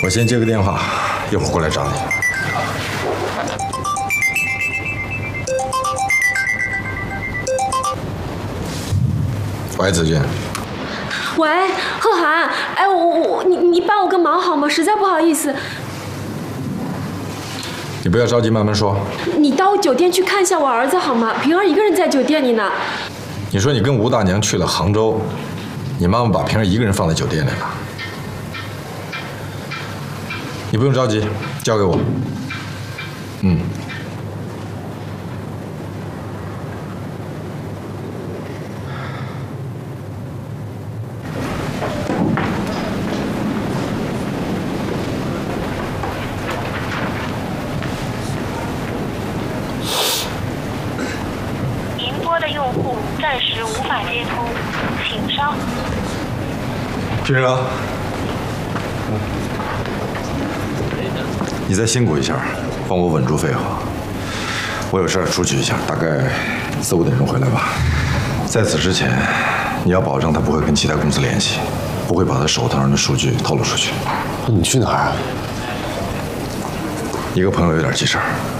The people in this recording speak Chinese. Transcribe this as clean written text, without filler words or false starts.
我先接个电话，一会儿过来找你。喂，子俊。 喂，贺涵，哎，你帮我个忙好吗？实在不好意思。 你不要着急，慢慢说。 你到我酒店去看一下我儿子好吗？平儿一个人在酒店里呢。 你说你跟吴大娘去了杭州，你妈妈把平儿一个人放在酒店里了。你不用着急，交给我。嗯。 您拨的用户暂时无法接通，请稍。 平儿，你再辛苦一下，帮我稳住废话。我有事儿出去一下，大概4、5点钟回来吧。在此之前，你要保证他不会跟其他公司联系，不会把他手头上的数据透露出去。 你去哪儿啊？ 一个朋友有点急事儿。